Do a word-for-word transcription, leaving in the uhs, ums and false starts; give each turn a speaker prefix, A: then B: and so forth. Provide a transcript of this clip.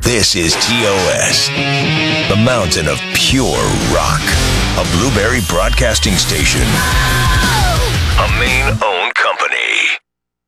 A: This is T O S, the mountain of pure rock, a Blueberry Broadcasting Station.